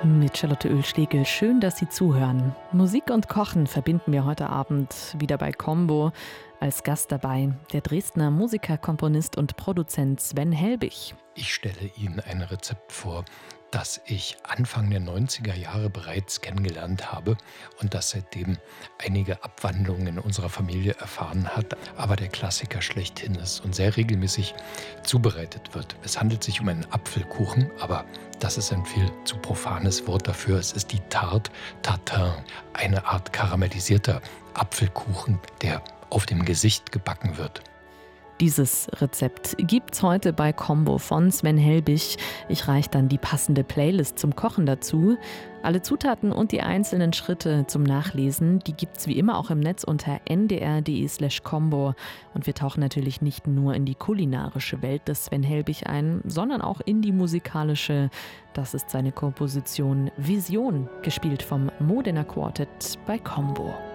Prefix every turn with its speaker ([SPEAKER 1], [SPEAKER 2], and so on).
[SPEAKER 1] Mit Charlotte Oehlschlegel. Schön, dass Sie zuhören. Musik und Kochen verbinden wir heute Abend wieder bei Combo. Als Gast dabei der Dresdner Musiker, Komponist und Produzent Sven Helbig.
[SPEAKER 2] Ich stelle Ihnen ein Rezept vor, das ich Anfang der 90er Jahre bereits kennengelernt habe und das seitdem einige Abwandlungen in unserer Familie erfahren hat, aber der Klassiker schlechthin ist und sehr regelmäßig zubereitet wird. Es handelt sich um einen Apfelkuchen, aber das ist ein viel zu profanes Wort dafür. Es ist die Tarte Tatin, eine Art karamellisierter Apfelkuchen, der auf dem Gesicht gebacken wird.
[SPEAKER 1] Dieses Rezept gibt's heute bei Combo von Sven Helbig. Ich reiche dann die passende Playlist zum Kochen dazu. Alle Zutaten und die einzelnen Schritte zum Nachlesen, die gibt's wie immer auch im Netz unter ndr.de/combo. Und wir tauchen natürlich nicht nur in die kulinarische Welt des Sven Helbig ein, sondern auch in die musikalische. Das ist seine Komposition Vision, gespielt vom Modena Quartet bei Combo.